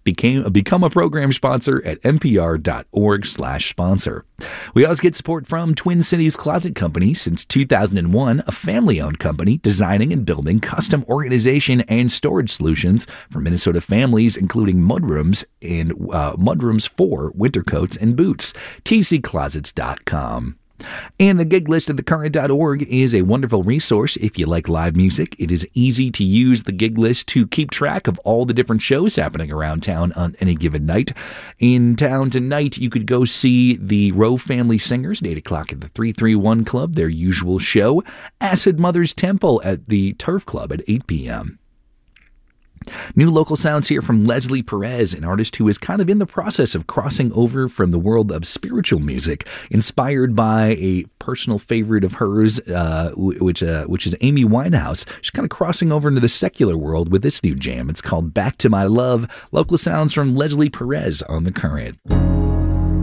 Become a program sponsor at npr.org/sponsor. We also get support from Twin Cities Closet Company since 2001, a family-owned company designing and building custom organization and storage solutions for Minnesota families, including mudrooms for winter coats and boots. tcclosets.com. And the gig list at thecurrent.org is a wonderful resource if you like live music. It is easy to use the gig list to keep track of all the different shows happening around town on any given night. In town tonight, you could go see the Rowe Family Singers at 8 o'clock at the 331 Club, their usual show. Acid Mother's Temple at the Turf Club at 8 p.m. New local sounds here from Leslie Perez, an artist who is kind of in the process of crossing over from the world of spiritual music, inspired by a personal favorite of hers, which is Amy Winehouse. She's kind of crossing over into the secular world with this new jam. It's called Back to My Love. Local sounds from Leslie Perez on The Current.